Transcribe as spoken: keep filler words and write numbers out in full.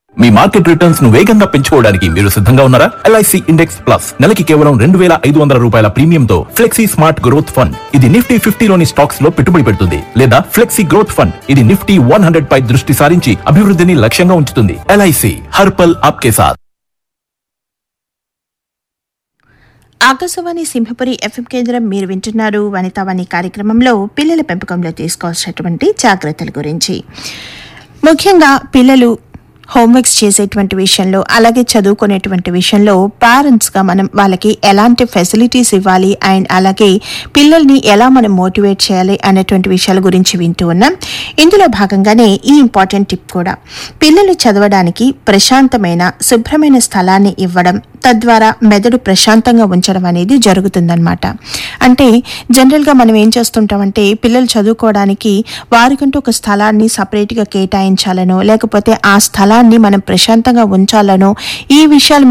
మీ market returns ను వేగంగా పెంచుకోవడానికి మీరు సిద్ధంగా ఉన్నారా? ఎల్ఐసి ఇండెక్స్ ప్లస్ నెలకి కేవలం రెండు వేల ఐదు వందల రూపాయల ప్రీమియంతో ఫ్లెక్సీ స్మార్ట్ గ్రోత్ ఫండ్. ఇది నిఫ్టీ ఫిఫ్టీలోని స్టాక్స్ లో పెట్టుబడి పెడుతుంది. లేదా ఫ్లెక్సీ గ్రోత్ ఫండ్, ఇది నిఫ్టీ వన్ హండ్రెడ్ పై దృష్టి సారించి అభివృద్ధిని లక్ష్యంగా ఉంచుతుంది. ఎల్ఐసి హర్పల్ ఆప్కే సాథ్. ఆకాశవాణి సింహపురి ఎఫ్ఎం కేంద్రం మీరు వింటున్నారు. వనితావాణి కార్యక్రమంలో పిల్లల పెంపకంలో తీసుకోవాల్సినటువంటి జాగ్రత్తల గురించి, ముఖ్యంగా పిల్లలు హోంవర్క్స్ చేసేటువంటి విషయంలో, అలాగే చదువుకునేటువంటి విషయంలో పేరెంట్స్గా మనం వాళ్ళకి ఎలాంటి ఫెసిలిటీస్ ఇవ్వాలి అండ్ అలాగే పిల్లల్ని ఎలా మనం మోటివేట్ చేయాలి అనేటువంటి విషయాల గురించి వింటూ ఉన్నాం. ఇందులో భాగంగానే ఈ ఇంపార్టెంట్ టిప్ కూడా, పిల్లలు చదవడానికి ప్రశాంతమైన శుభ్రమైన స్థలాన్ని ఇవ్వడం, తద్వారా మెదడు ప్రశాంతంగా ఉంచడం అనేది జరుగుతుందన్నమాట. అంటే జనరల్గా మనం ఏం చేస్తుంటామంటే, పిల్లలు చదువుకోవడానికి వారికంటూ ఒక స్థలాన్ని సపరేట్గా కేటాయించాలనో, లేకపోతే ఆ స్థలాన్ని మనం ప్రశాంతంగా ఉంచాలనో, ఈ విషయాలు